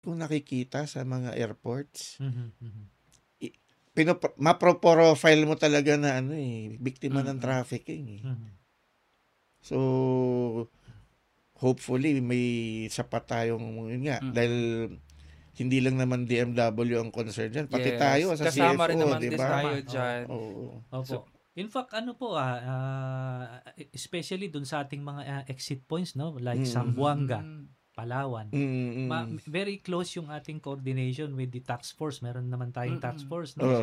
kung nakikita sa mga airports, Mhm. maproprofile mo talaga na biktima ng Mm. trafficking eh. Mhm. So, hopefully may sapat tayong yun nga dahil hindi lang naman DMW ang concern dyan, pati tayo sa kasama rin CFO, naman di din ba? tayo dyan. Oo. Opo. In fact, ano po, especially dun sa ating mga exit points, no? Like Zamboanga, Palawan. Very close yung ating coordination with the task force. Meron naman tayong task force, no?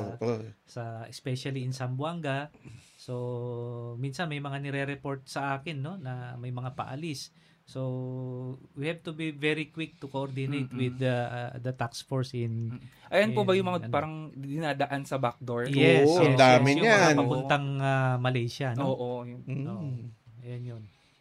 Sa especially in Zamboanga. So, minsan may mga nire-report sa akin, no? Na may mga paalis. So, we have to be very quick to coordinate with the task force in... Ayan po ba yung mga parang dinadaan sa backdoor? Yes, ang dami yung niyan. mga papuntang Malaysia, no? Oo. Ayan yun.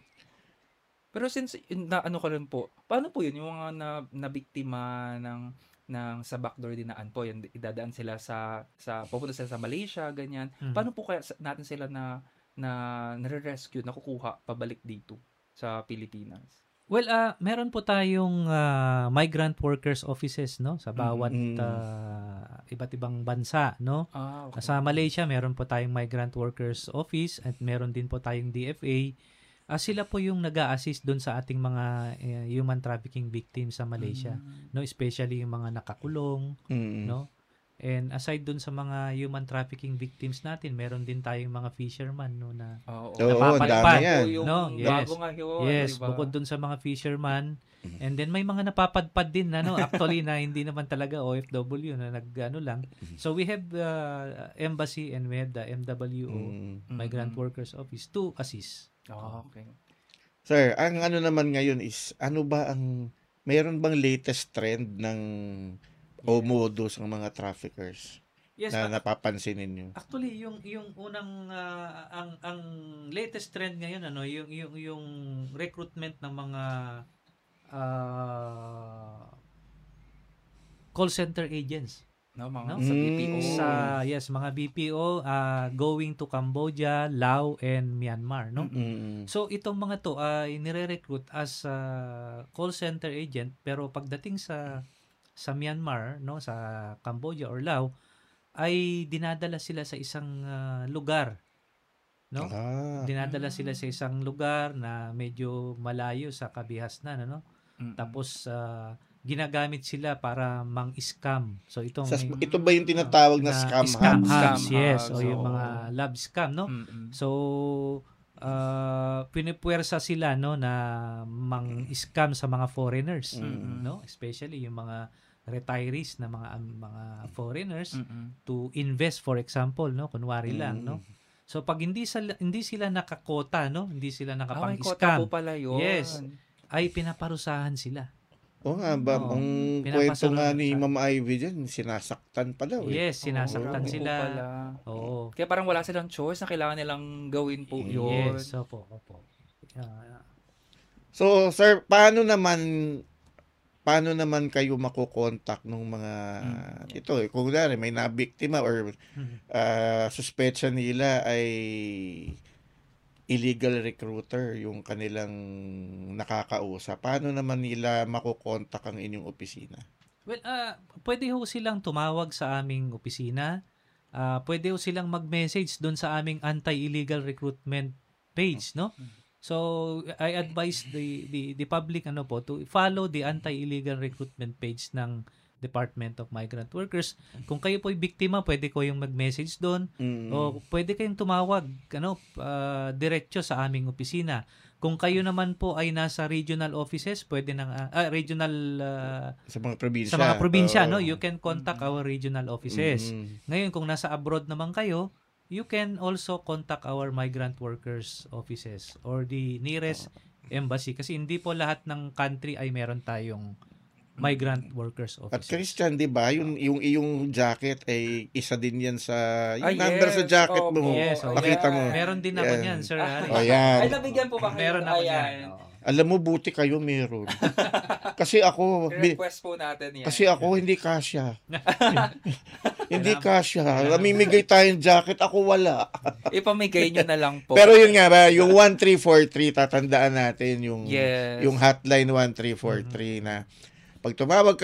Pero since, ano ko rin po, paano po yun? Yung mga nabiktima ng sa backdoor dinaan po, yung idadaan sila sa pupunta sila sa Malaysia, ganyan. Paano po kaya natin sila na nare-rescue, nakukuha pabalik dito sa Pilipinas? Well, meron po tayong migrant workers offices, no, sa bawat iba't ibang bansa, no. Okay. Sa Malaysia meron po tayong migrant workers office at meron din po tayong DFA. Sila po yung nag-a-assist doon sa ating mga human trafficking victims sa Malaysia, no, especially yung mga nakakulong, no. And aside doon sa mga human trafficking victims natin, meron din tayong mga fisherman, no, na napapadpad, no. Yes, diba? Bukod doon sa mga fisherman, and then may mga napapadpad din na, no, actually na hindi naman talaga OFW na nag-ano lang. So we have embassy and we have the MWO, Migrant Workers Office, to assist. Okay. Sir, ang ano naman ngayon is, meron bang latest trend ng o modus ng mga traffickers na napapansin ninyo? Actually, yung unang ang latest trend ngayon yung recruitment ng mga call center agents. Sa BPO. Mga BPO going to Cambodia, Laos and Myanmar, no? So itong mga to ay nire-recruit as call center agent, pero pagdating sa Myanmar, no, sa Cambodia or Laos, ay dinadala sila sa isang lugar, no? Dinadala sila sa isang lugar na medyo malayo sa kabihasnan, ano? Tapos ginagamit sila para mang-scam. So ito ba yung tinatawag na scam hubs? Yes, o yung mga love scam, no? So pinipuwersa sila, no, na mang-scam sa mga foreigners, no? Especially yung mga retirees na mga foreigners to invest, for example, no, kunwari lang, no. So pag hindi sila nakakota, no, hindi sila nakapang-scam, yes, ay pinaparusahan sila. Ang kwento nga ni Ma'am Ivy dyan, sinasaktan pa daw. Yes, sinasaktan sila. Oo. Kaya parang wala silang choice na kailangan nilang gawin po yun. Yes, opo. So, sir, paano naman kayo makokontak ng mga ito kung may nabiktima or suspetsya nila ay illegal recruiter yung kanilang nakakausap? Paano naman nila makokontak ang inyong opisina? Well, pwede ho silang tumawag sa aming opisina. Pwede ho silang mag-message doon sa aming anti-illegal recruitment page, no? So, I advise the public to follow the anti-illegal recruitment page ng Department of Migrant Workers. Kung kayo po ay biktima, pwede ko yung mag-message doon. O pwede kayong tumawag diretso sa aming opisina. Kung kayo naman po ay nasa regional offices, pwede nang sa mga probinsya. Sa mga probinsya, no, you can contact our regional offices. Ngayon, kung nasa abroad naman kayo, you can also contact our migrant workers offices or the nearest embassy, kasi hindi po lahat ng country ay meron tayong migrant workers offices. At Christian, di ba, yung iyong jacket ay isa din yan sa yung number sa jacket mo. Yes, makita mo. Meron din ako niyan, Sir Harry. Yan. Ay, nabigyan po ba kayo? Meron ako yan. Alam mo, buti kayo meron. Kasi ako, request po natin yan. Kasi ako hindi kasya. Hindi kasya. Namimigay tayong jacket, ako wala. Ipamigay nyo na lang po. Pero yun nga ba, yung 1343, tatandaan natin yung hotline 1343 na Pag tumawag